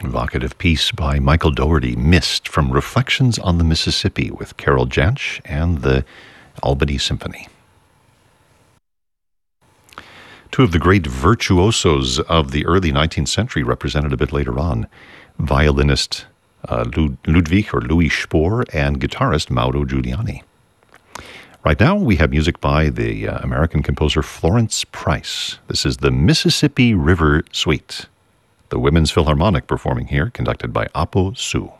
Evocative piece by Michael Dougherty, Mist, from Reflections on the Mississippi with Carol Jansch and the Albany Symphony. Two of the great virtuosos of the early 19th century represented a bit later on, violinist Ludwig or Louis Spohr and guitarist Mauro Giuliani. Right now we have music by the American composer Florence Price. This is the Mississippi River Suite. The Women's Philharmonic performing here, conducted by Apo Su.